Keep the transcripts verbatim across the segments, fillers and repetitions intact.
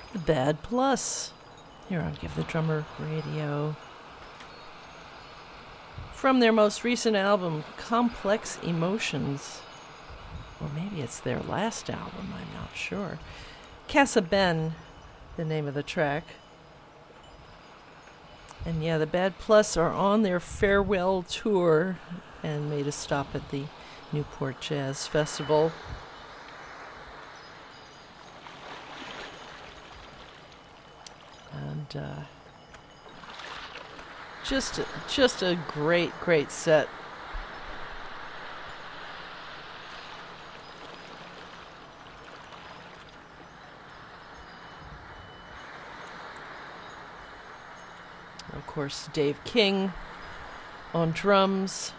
The Bad Plus. Here, I'll give the drummer radio. From their most recent album, Complex Emotions. Or maybe it's their last album, I'm not sure. Casa Ben, the name of the track. And yeah, the Bad Plus are on their farewell tour and made a stop at the Newport Jazz Festival. And uh, just, just a great, great set. Of course, Dave King on drums.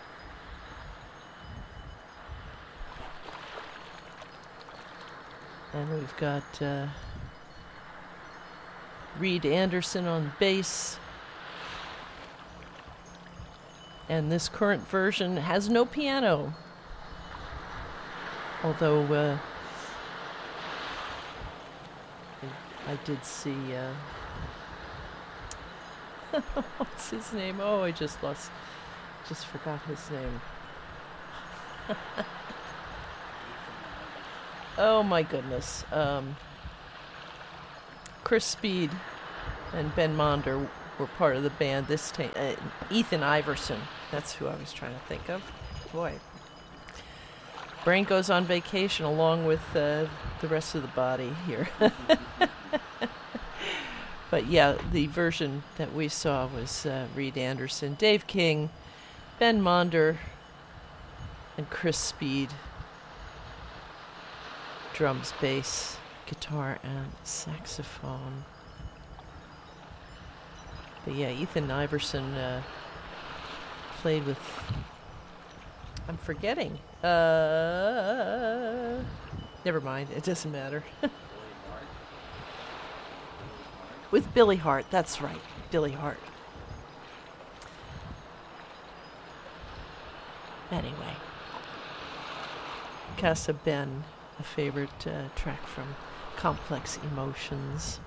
And we've got uh, Reed Anderson on bass. And this current version has no piano. Although uh, I did see... Uh, what's his name? Oh, I just lost, just forgot his name. Oh my goodness. Um, Chris Speed and Ben Monder were part of the band this time. Uh, Ethan Iverson, that's who I was trying to think of. Boy. Brain goes on vacation along with uh, the rest of the body here. But yeah, the version that we saw was uh, Reed Anderson, Dave King, Ben Monder, and Chris Speed. Drums, bass, guitar, and saxophone. But yeah, Ethan Iverson uh, played with... I'm forgetting. Uh, never mind, it doesn't matter. With Billy Hart, that's right, Billy Hart. Anyway, Casa Ben, a favorite uh, track from Complex Emotions.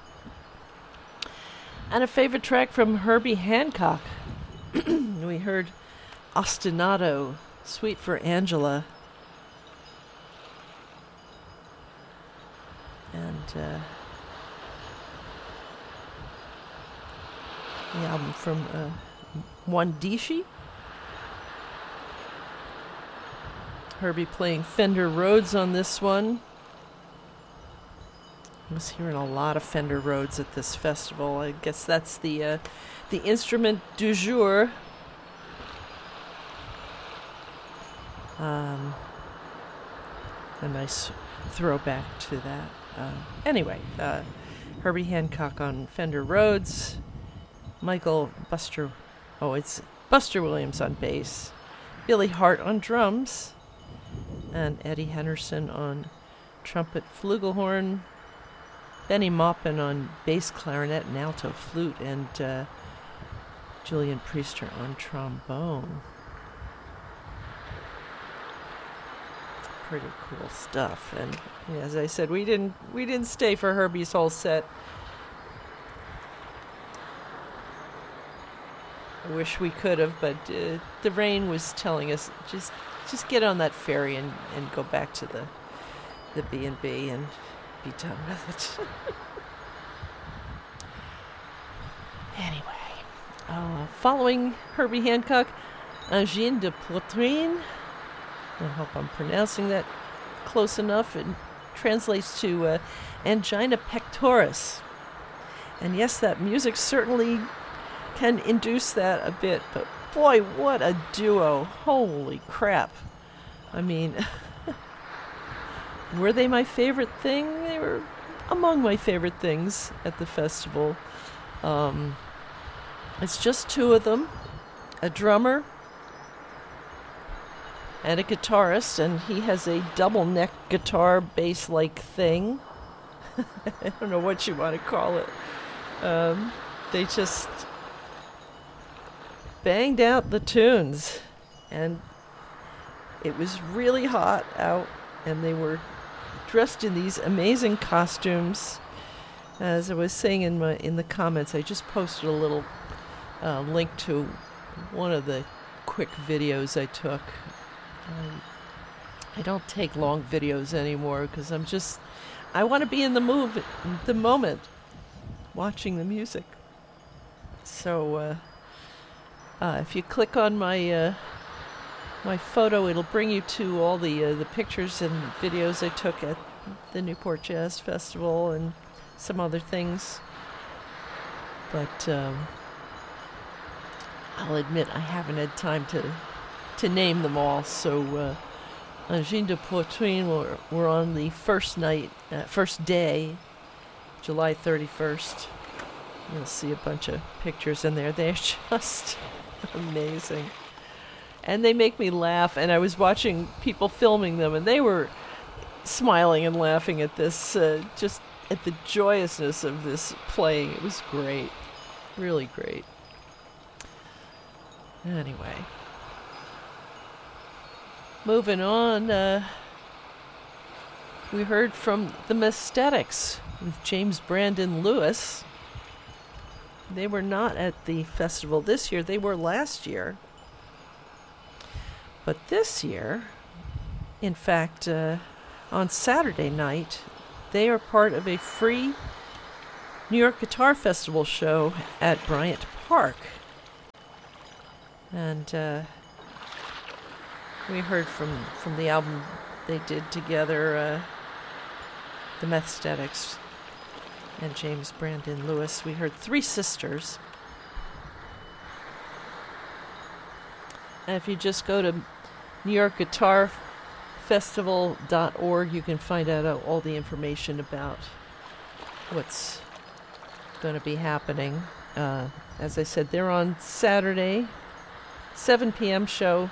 And a favorite track from Herbie Hancock. We heard Ostinato, Suite for Angela. And... Uh, the album from uh, Wandishi. Herbie playing Fender Rhodes on this one. I was hearing a lot of Fender Rhodes at this festival. I guess that's the uh, the instrument du jour. Um, a nice throwback to that. Uh, anyway, uh, Herbie Hancock on Fender Rhodes. Michael Buster, oh, it's Buster Williams on bass, Billy Hart on drums, and Eddie Henderson on trumpet, flugelhorn, Benny Maupin on bass, clarinet, and alto flute, and uh, Julian Priester on trombone. Pretty cool stuff. And yeah, as I said, we didn't we didn't stay for Herbie's whole set. I wish we could have, but uh, the rain was telling us just just get on that ferry and, and go back to the the B and B and be done with it. Anyway, uh, following Herbie Hancock, Angine de Poitrine. I hope I'm pronouncing that close enough. It translates to uh, angina pectoris. And yes, that music certainly can induce that a bit, but boy, what a duo. Holy crap. I mean, were they my favorite thing? They were among my favorite things at the festival. Um, it's just two of them, a drummer and a guitarist, and he has a double neck guitar bass-like thing. I don't know what you want to call it. Um, they just banged out the tunes, and it was really hot out, and they were dressed in these amazing costumes. As I was saying in my in the comments, I just posted a little uh, link to one of the quick videos I took. Um, I don't take long videos anymore because I'm just I want to be in the move, the moment, watching the music. So uh, uh, if you click on my uh, my photo, it'll bring you to all the uh, the pictures and videos I took at the Newport Jazz Festival and some other things. But um, I'll admit I haven't had time to to name them all. So uh, Angine de Poitrine were, were on the first night, uh, first day, July thirty-first. You'll see a bunch of pictures in there. They're just amazing. And they make me laugh. And I was watching people filming them, and they were smiling and laughing at this, uh, just at the joyousness of this playing. It was great. Really great. Anyway. Moving on, uh, we heard from the Messthetics with James Brandon Lewis. They were not at the festival this year. They were last year. But this year, in fact, uh, on Saturday night, they are part of a free New York Guitar Festival show at Bryant Park. And uh, we heard from, from the album they did together, uh, the Messthetics and James Brandon Lewis. We heard Three Sisters. And if you just go to New York Guitar Festival dot org, you can find out all the information about what's going to be happening. Uh, as I said, they're on Saturday, seven p.m. show.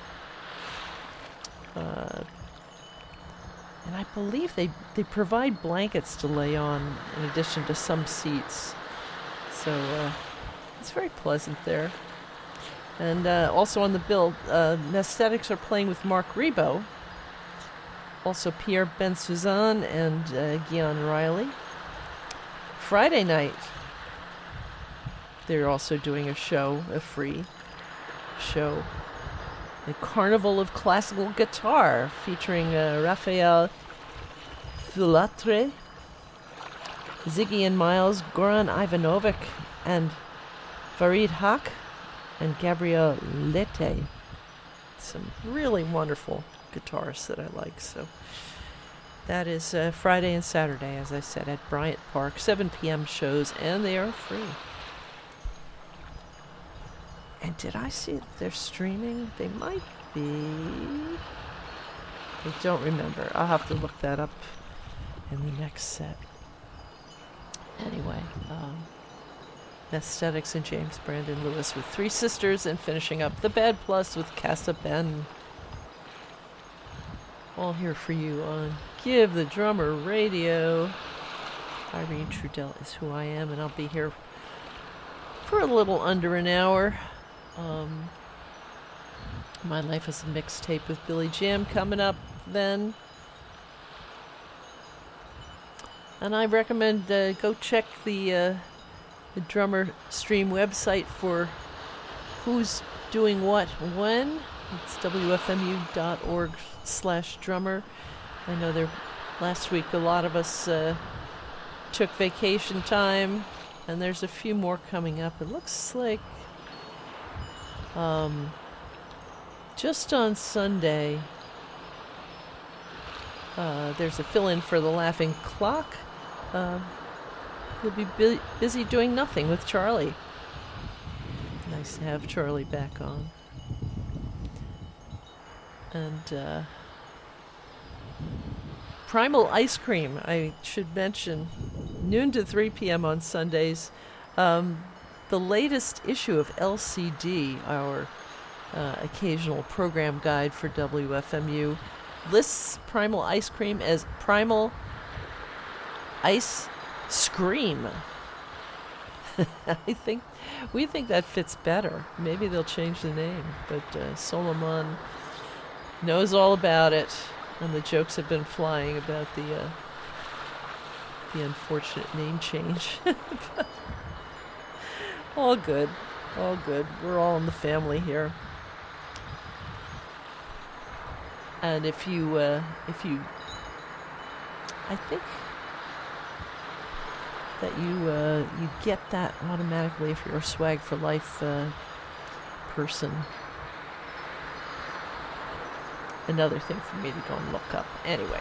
Uh, and I believe they, they provide blankets to lay on in addition to some seats. So uh, it's very pleasant there. And uh, also on the bill, uh, Messthetics are playing with Mark Ribot. Also Pierre Bensouzan and uh, Guion Riley. Friday night, they're also doing a show, a free show. The Carnival of Classical Guitar, featuring uh, Raphael Fulatre, Ziggy and Miles, Goran Ivanovic, and Farid Haq, and Gabriel Lete. Some really wonderful guitarists that I like. So that is uh, Friday and Saturday, as I said, at Bryant Park, seven p.m. shows, and they are free. And did I see that they're streaming? They might be. I don't remember. I'll have to look that up in the next set. Anyway, um, Messthetics and James Brandon Lewis with Three Sisters, and finishing up the Bad Plus with Casa Ben. All here for you on Give the Drummer Radio. Irene Trudell is who I am, and I'll be here for a little under an hour. Um, My Life as a Mixtape with Billy Jam coming up then. And I recommend uh, go check the uh, the Drummer Stream website for who's doing what when. It's W F M U dot org slash drummer. I know there last week a lot of us uh, took vacation time, and there's a few more coming up. It looks like Um, just on Sunday, uh, there's a fill-in for the Laughing Clock. Uh, he'll be bu- busy doing nothing with Charlie. Nice to have Charlie back on. And uh, Primal Ice Cream, I should mention, noon to three p.m. on Sundays. Um, The latest issue of L C D, our uh, occasional program guide for W F M U, lists Primal Ice Cream as Primal Ice Scream. I think we think that fits better. Maybe they'll change the name, but uh, Solomon knows all about it, and the jokes have been flying about the uh, the unfortunate name change. All good. All good. We're all in the family here. And if you, uh, if you, I think that you, uh, you get that automatically if you're a Swag for Life uh, person. Another thing for me to go and look up. Anyway,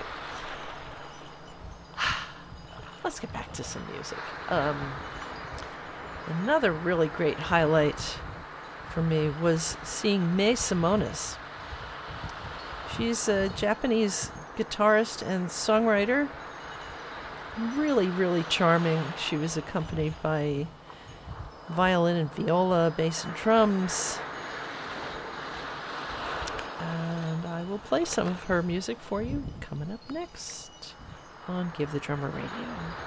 let's get back to some music. Um, another really great highlight for me was seeing Mae Simonis. She's a Japanese guitarist and songwriter. Really, really charming. She was accompanied by violin and viola, bass and drums. And I will play some of her music for you coming up next on Give the Drummer Radio.